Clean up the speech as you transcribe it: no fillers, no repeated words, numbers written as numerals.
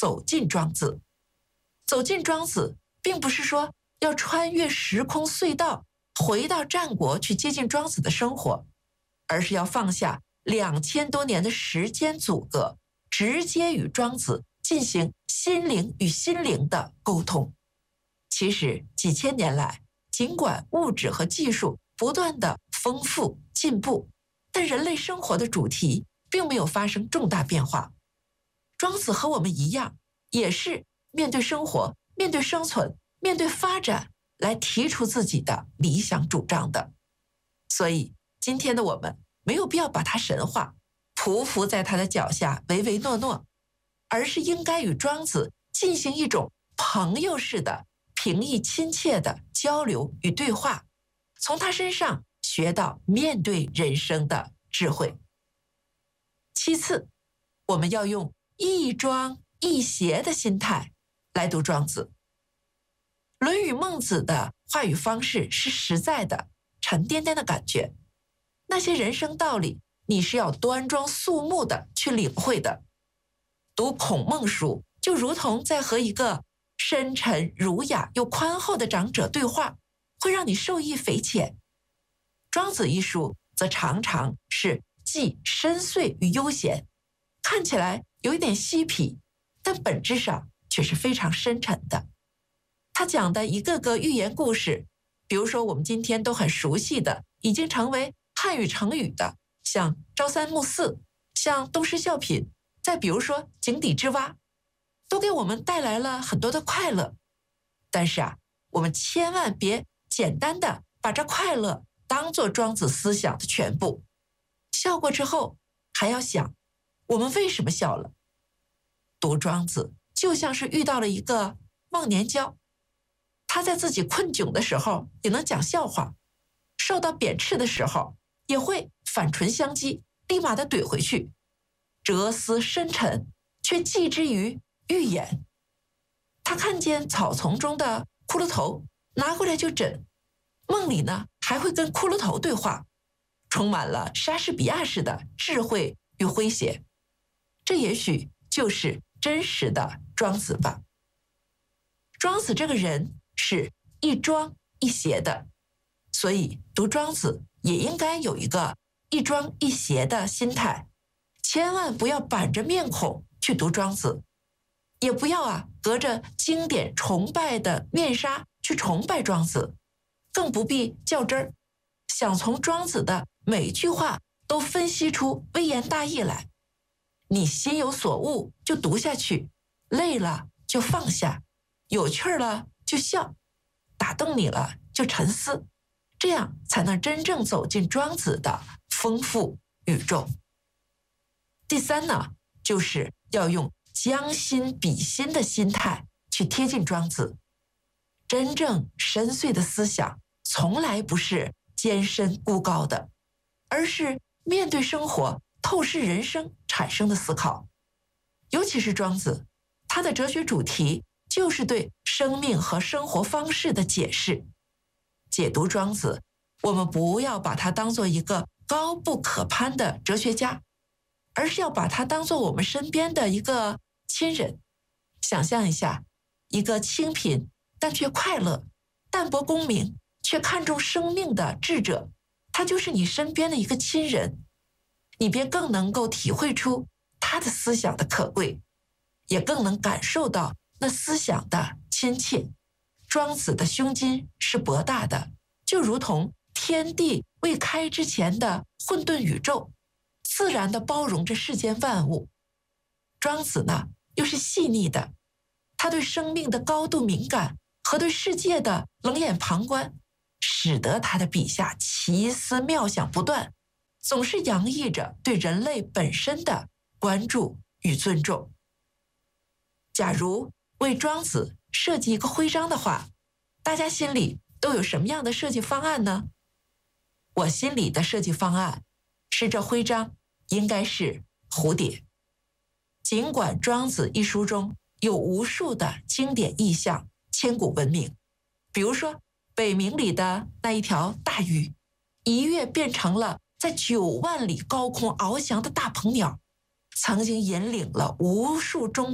走进庄子。走进庄子，并不是说要穿越时空隧道，回到战国去接近庄子的生活，而是要放下2000多年的时间阻隔，直接与庄子进行心灵与心灵的沟通。其实几千年来，尽管物质和技术不断的丰富进步，但人类生活的主题并没有发生重大变化。庄子和我们一样，也是面对生活、面对生存、面对发展来提出自己的理想主张的。所以今天的我们没有必要把他神化，匍匐在他的脚下唯唯诺诺，而是应该与庄子进行一种朋友式的平易亲切的交流与对话，从他身上学到面对人生的智慧。其次，我们要用亦庄亦谐的心态来读庄子。论语孟子的话语方式是实在的、沉甸甸的感觉，那些人生道理你是要端庄肃穆的去领会的。读孔孟书就如同在和一个深沉儒雅又宽厚的长者对话，会让你受益匪浅。庄子一书则常常是既深邃与悠闲，看起来有一点嬉皮，但本质上却是非常深沉的。他讲的一个个寓言故事，比如说我们今天都很熟悉的，已经成为汉语成语的，像朝三暮四，像东施效颦，再比如说井底之蛙，都给我们带来了很多的快乐。但是我们千万别简单的把这快乐当作庄子思想的全部，笑过之后还要想我们为什么笑了。读庄子就像是遇到了一个忘年交，他在自己困窘的时候也能讲笑话，受到贬斥的时候也会反唇相讥，立马的怼回去，哲思深沉，却寄之于寓言。他看见草丛中的骷髅头，拿过来就枕，梦里呢还会跟骷髅头对话，充满了莎士比亚式的智慧与诙谐。这也许就是真实的庄子吧。庄子这个人是亦庄亦谐的，所以读庄子也应该有一个亦庄亦谐的心态，千万不要板着面孔去读庄子，也不要隔着经典崇拜的面纱去崇拜庄子，更不必较真儿，想从庄子的每句话都分析出微言大义来。你心有所悟就读下去，累了就放下，有趣了就笑，打动你了就沉思，这样才能真正走进庄子的丰富宇宙。第三呢，就是要用将心比心的心态去贴近庄子。真正深邃的思想从来不是艰深孤高的，而是面对生活、透视人生产生的思考。尤其是庄子，他的哲学主题就是对生命和生活方式的解释。解读庄子，我们不要把他当作一个高不可攀的哲学家，而是要把他当作我们身边的一个亲人。想象一下，一个清贫但却快乐、淡泊功名却看重生命的智者，他就是你身边的一个亲人，你便更能够体会出他的思想的可贵，也更能感受到那思想的亲切。庄子的胸襟是博大的，就如同天地未开之前的混沌宇宙，自然地包容着世间万物。庄子呢，又是细腻的，他对生命的高度敏感和对世界的冷眼旁观，使得他的笔下奇思妙想不断，总是洋溢着对人类本身的关注与尊重。假如为庄子设计一个徽章的话，大家心里都有什么样的设计方案呢？我心里的设计方案是，这徽章应该是蝴蝶。尽管庄子一书中有无数的经典意象，千古闻名，比如说北冥里的那一条大鱼，一跃变成了在9万里高空翱翔的大鹏鸟，曾经引领了无数中